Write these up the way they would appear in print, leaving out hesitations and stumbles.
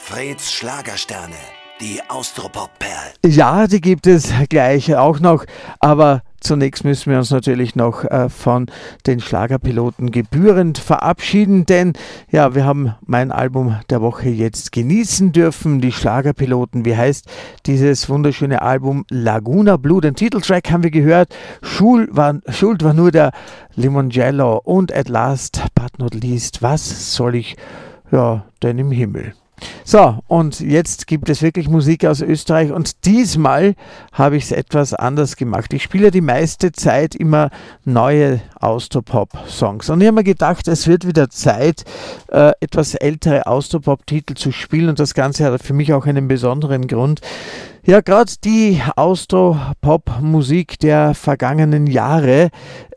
Freds Schlagersterne, die Austropop-Perlen. Ja, die gibt es gleich auch noch, aber zunächst müssen wir uns natürlich noch von den Schlagerpiloten gebührend verabschieden, denn ja, wir haben mein Album der Woche jetzt genießen dürfen, die Schlagerpiloten. Wie heißt dieses wunderschöne Album? Laguna Blue. Den Titeltrack haben wir gehört. Schuld war nur der Limoncello und at last but not least, was soll ich denn im Himmel? So, und jetzt gibt es wirklich Musik aus Österreich und diesmal habe ich es etwas anders gemacht. Ich spiele die meiste Zeit immer neue Austropop-Songs und ich habe mir gedacht, es wird wieder Zeit, etwas ältere Austropop-Titel zu spielen und das Ganze hat für mich auch einen besonderen Grund. Ja, gerade die Austropop-Musik der vergangenen Jahre,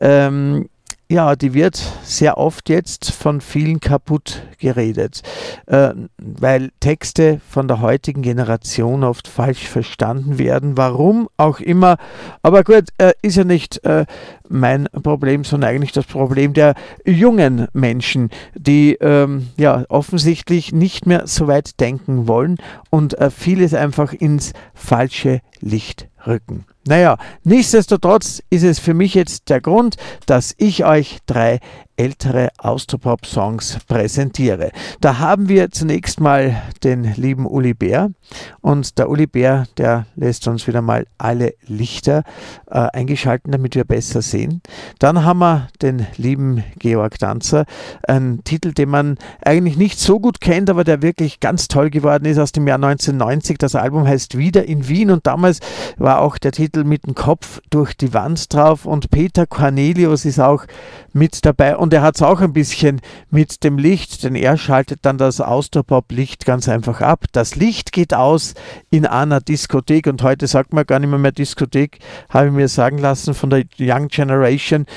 die wird sehr oft jetzt von vielen kaputt geredet, weil Texte von der heutigen Generation oft falsch verstanden werden. Warum auch immer. Aber gut, ist ja nicht mein Problem, sondern eigentlich das Problem der jungen Menschen, die offensichtlich nicht mehr so weit denken wollen und vieles einfach ins falsche Licht rücken. Naja, nichtsdestotrotz ist es für mich jetzt der Grund, dass ich euch 3 ältere Austropop-Songs präsentiere. Da haben wir zunächst mal den lieben Uli Bär und der Uli Bär, der lässt uns wieder mal alle Lichter eingeschalten, damit wir besser sehen. Dann haben wir den lieben Georg Danzer, einen Titel, den man eigentlich nicht so gut kennt, aber der wirklich ganz toll geworden ist, aus dem Jahr 1990. Das Album heißt Wieder in Wien und damals war auch der Titel mit dem Kopf durch die Wand drauf und Peter Cornelius ist auch mit dabei und er hat es auch ein bisschen mit dem Licht, denn er schaltet dann das Austropop-Licht ganz einfach ab. Das Licht geht aus in einer Diskothek und heute sagt man gar nicht mehr Diskothek, habe ich mir sagen lassen von der Young Generation.